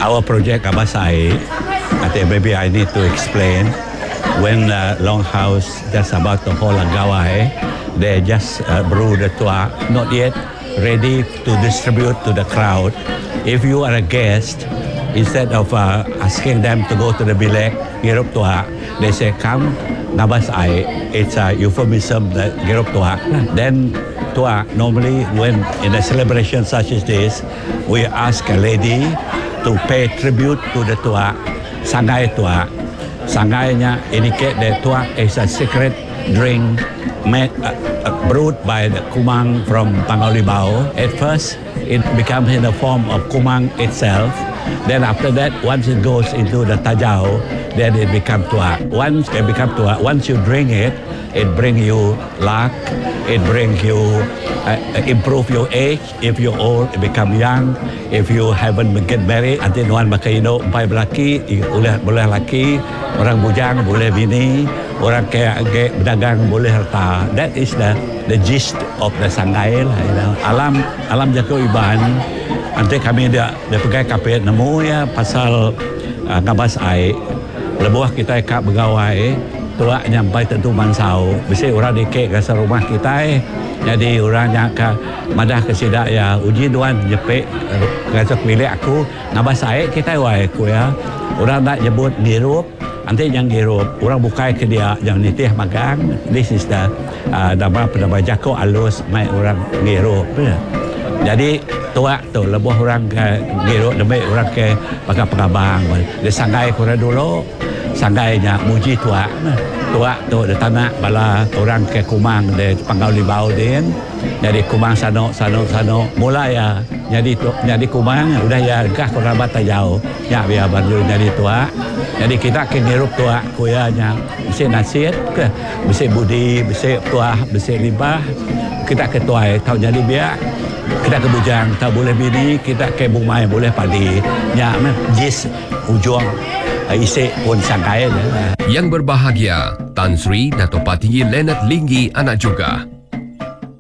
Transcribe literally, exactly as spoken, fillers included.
our project Abasai, I think maybe I need to explain. When uh, Longhouse just about to hold a gawai, they just uh, brew the tua, not yet ready to distribute to the crowd. If you are a guest, instead of uh, asking them to go to the bilek, girup tua, they say, come, Ngabasai. It's a euphemism, the girup tua. Then tua, normally when in a celebration such as this, we ask a lady to pay tribute to the tua, sangai tua. Sangainya indicate that tua is a secret drink made, uh, uh, brewed by the kumang from Pangaulibao. At first, it becomes in the form of kumang itself. Then after that, once it goes into the tajau, then it becomes tua. Once it becomes tua, once you drink it, it brings you luck. It brings you uh, improve your age. If you're old, it become young. If you haven't get married, nanti nuan makaino empat lelaki, boleh boleh laki, orang bujang boleh bini, orang kaya berdagang boleh harta. That is the the gist of the sangai lah. You know. Alam alam jago iban. Nanti kami dia dia pegai kapit nemu ya pasal uh, Ngabasai. Lebuah kita kak begawai. Tua nyampai tentu mansau. Bisa orang dikek ke rumah kita. Jadi orang yang ke madah ke sidak ya uji duan jepek ke milik aku Ngabasai kita wai aku ya. Orang nak nyebut ngirup, nanti yang ngirup orang bukai ke dia yang nitih magang. This is the uh, nama nama jako alus mai orang ngirup. Jadi tua tu lebuh orang ke ngirup demi orang ke pakai pengabang. Dia sangai kurang dulu. Sanggainya muji tua tua tu de tanah bala orang ke kumang de Pangaulibao din jadi kumang sano sano sano mulai ya jadi tu jadi kumang udah ya gah kerabat tajau ya biar baru jadi tua jadi kita ke ngirup tua kuyanya bisa nasihat ke bisa budi bisa tua bisa libah kita ke tua tahu jadi biar kita ke bujang tahu boleh bini kita ke bumai boleh padi nya jis ujung isi pun sangkai. Yang berbahagia, Tan Sri Dato' Patinggi Leonard Linggi anak juga